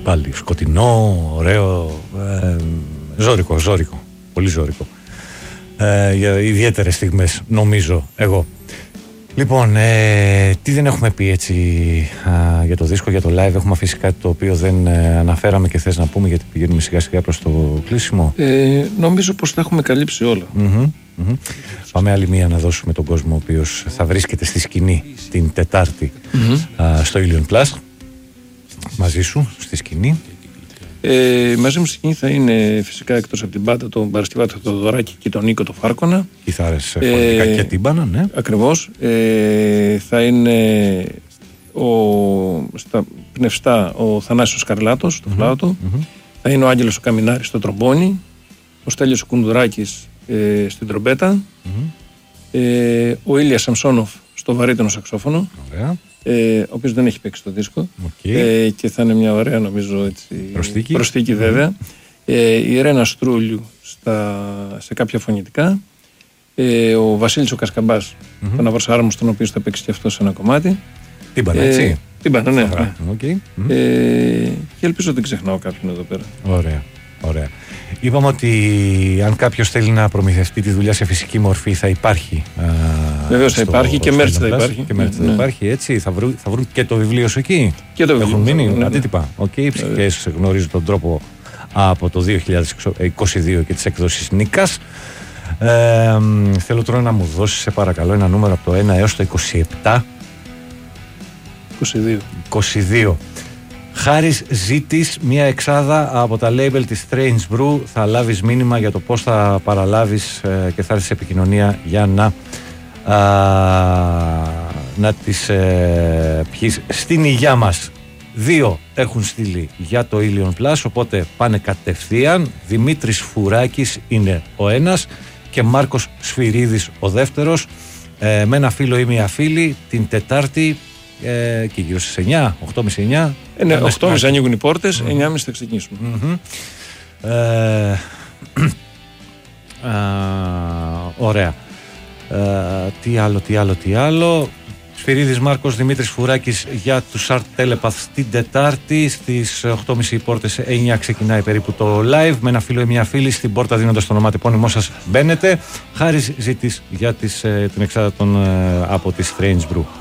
πάλι σκοτεινό, ωραίο, ζώρικο, πολύ ζώρικο. Για ιδιαίτερες στιγμές, νομίζω εγώ. Λοιπόν, τι δεν έχουμε πει έτσι για το δίσκο, για το live? Έχουμε αφήσει κάτι το οποίο δεν αναφέραμε και θες να πούμε, γιατί πηγαίνουμε σιγά σιγά προς το κλείσιμο? Νομίζω πως τα έχουμε καλύψει όλα. Πάμε άλλη μία να δώσουμε τον κόσμο ο οποίος θα βρίσκεται στη σκηνή την Τετάρτη στο Ilion Plus. Μαζί σου στη σκηνή. Μαζί μου στη σκηνή θα είναι φυσικά, εκτός από την μπάντα, τον Παρασκευάτο Θεοδωράκη και τον Νίκο το Φάρκονα. Κιθάρες, φωνητικά και τύμπανα, ναι. Ακριβώς. Θα είναι στα πνευστά ο Θανάσιος Καρλάτος στο φλάουτο. Θα είναι ο Άγγελος ο Καμινάρης στο τρομπόνι. Ο Στέλιος ο Κουνδουράκης στην τρομπέτα. Ο Ήλιας Σαμσόνοφ στο βαρύτονο σαξόφωνο. Ωραία. Ο οποίος δεν έχει παίξει το δίσκο. Okay. Και θα είναι μια ωραία, νομίζω, έτσι, προσθήκη βέβαια. Η Ρένα Στρούλιου σε κάποια φωνητικά. Ο Βασίλης ο Κασκαμπάς, τον Αβροσάρμος, τον οποίο θα παίξει και αυτό σε ένα κομμάτι. Τύμπανα, έτσι. Τύμπανα, ναι. Okay. Και ελπίζω δεν ξεχνάω κάποιον εδώ πέρα. Ωραία. Είπαμε ότι αν κάποιος θέλει να προμηθευτεί τη δουλειά σε φυσική μορφή, θα υπάρχει. Βεβαίως θα υπάρχει και μέρτς θα υπάρχει. Και μέρτς θα υπάρχει, έτσι. Θα βρουν και το βιβλίο σου εκεί. Και το βιβλίο. Έχουν μείνει αντίτυπα. Οι ψυχές γνωρίζουν τον τρόπο από το 2022 και τις εκδόσεις Νίκας. Θέλω τώρα να μου δώσεις, σε παρακαλώ, ένα νούμερο από το 1 έως το 27. 22. Χάρης Ζήτης, μια εξάδα από τα label της Strange Brew. Θα λάβεις μήνυμα για το πώς θα παραλάβεις και θα έρθεις σε επικοινωνία για να τις πιείς στην υγειά μας. 2 έχουν στείλει για το Ilion Plus, οπότε πάνε κατευθείαν. Δημήτρης Φουράκης είναι ο ένας και Μάρκος Σφυρίδης ο δεύτερος. Με ένα φίλο ή μια φίλη την Τετάρτη και γύρω στις 9, 8.30-9. 8.30 ανοίγουν οι πόρτες, 9.30 θα ξεκινήσουμε. Ωραία. Τι άλλο. Σφυρίδης Μάρκος, Δημήτρης Φουράκης για τους Art Telepath την Τετάρτη. Στις 8.30 οι πόρτες, 9 ξεκινάει περίπου το live. Με ένα φίλο ή μια φίλη στην πόρτα, δίνοντας το ονοματεπώνυμό σας, μπαίνετε. Χάρης Ζήτης για την εξάδα από τη Strange Brew.